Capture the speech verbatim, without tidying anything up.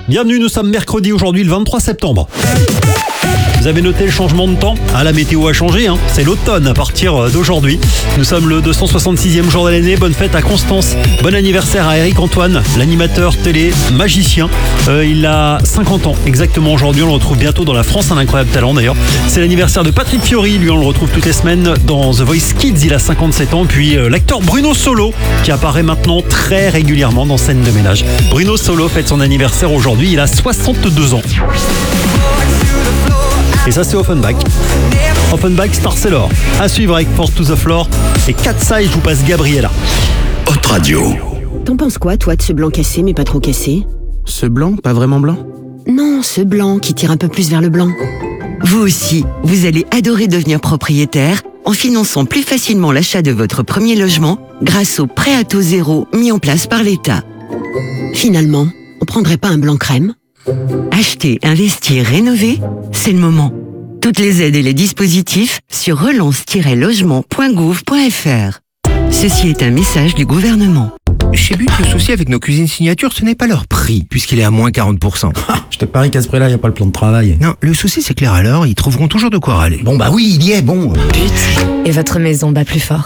Bienvenue, nous sommes mercredi aujourd'hui le vingt-trois septembre. Vous avez noté le changement de temps? Ah, la météo a changé, hein. C'est l'automne à partir d'aujourd'hui. Nous sommes le deux cent soixante-sixième jour de l'année. Bonne fête à Constance. Bon anniversaire à Eric Antoine, l'animateur télé magicien. Euh, il a cinquante ans exactement aujourd'hui. On le retrouve bientôt dans La France, un incroyable talent d'ailleurs. C'est l'anniversaire de Patrick Fiori. Lui, on le retrouve toutes les semaines dans The Voice Kids. Il a cinquante-sept ans. Puis euh, l'acteur Bruno Solo qui apparaît maintenant très régulièrement dans Scène de ménage. Bruno Solo fête son anniversaire aujourd'hui. Il a soixante-deux ans. Et ça, c'est Offenbach. Offenbach, Star Sailor. À suivre avec Force to the Floor. Et quatre ça, je vous passe Gabriella. Hot Radio. T'en penses quoi, toi, de ce blanc cassé, mais pas trop cassé? Ce blanc, pas vraiment blanc? Non, ce blanc qui tire un peu plus vers le blanc. Vous aussi, vous allez adorer devenir propriétaire en finançant plus facilement l'achat de votre premier logement grâce au prêt à taux zéro mis en place par l'État. Finalement, on prendrait pas un blanc crème? Acheter, investir, rénover, c'est le moment. Toutes les aides et les dispositifs sur relance tiret logement point gouv point f r. Ceci est un message du gouvernement. Chez But, le souci avec nos cuisines signatures, ce n'est pas leur prix, puisqu'il est à moins quarante pour cent. Je te parie qu'à ce prix-là, il n'y a pas le plan de travail. Non, le souci c'est que les râleurs, ils trouveront toujours de quoi râler. Bon bah oui, il y est, bon. But et votre maison bat plus fort.